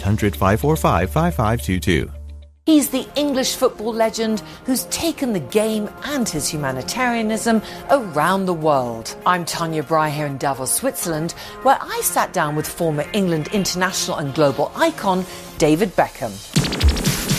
800 545 5522. He's the English football legend who's taken the game and his humanitarianism around the world. I'm Tanya Bry here in Davos, Switzerland, where I sat down with former England international and global icon David Beckham.